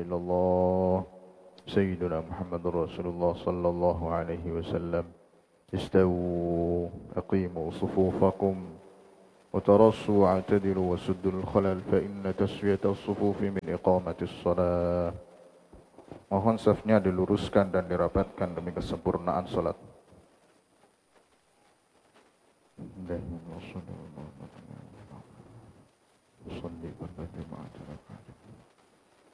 إلا الله سيدنا محمد رسول الله صلى الله عليه وسلم استووا أقيموا صفوفكم وترصوا واعتدلوا وسدوا الخلل فإن تسوية الصفوف من إقامة الصلاة. Mohon safnya diluruskan dan dirapatkan demi kesempurnaan salat.